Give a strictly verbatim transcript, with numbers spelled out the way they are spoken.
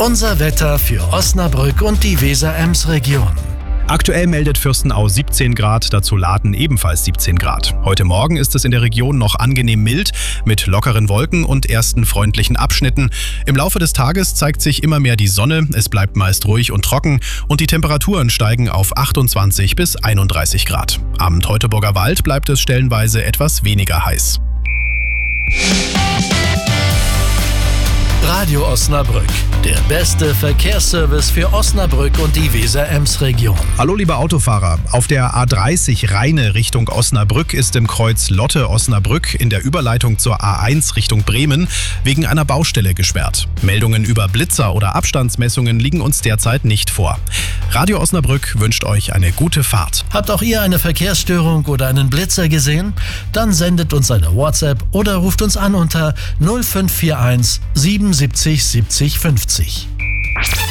Unser Wetter für Osnabrück und die Weser-Ems-Region. Aktuell meldet Fürstenau siebzehn Grad, dazu Laden ebenfalls siebzehn Grad. Heute Morgen ist es in der Region noch angenehm mild, mit lockeren Wolken und ersten freundlichen Abschnitten. Im Laufe des Tages zeigt sich immer mehr die Sonne, es bleibt meist ruhig und trocken und die Temperaturen steigen auf achtundzwanzig bis einunddreißig Grad. Am Teutoburger Wald bleibt es stellenweise etwas weniger heiß. Radio Osnabrück, der beste Verkehrsservice für Osnabrück und die Weser-Ems-Region. Hallo liebe Autofahrer, auf der A dreißig Rheine Richtung Osnabrück ist im Kreuz Lotte-Osnabrück in der Überleitung zur A eins Richtung Bremen wegen einer Baustelle gesperrt. Meldungen über Blitzer oder Abstandsmessungen liegen uns derzeit nicht vor. Radio Osnabrück wünscht euch eine gute Fahrt. Habt auch ihr eine Verkehrsstörung oder einen Blitzer gesehen? Dann sendet uns eine WhatsApp oder ruft uns an unter null fünf vier eins siebenundsiebzig siebzig fünfzig.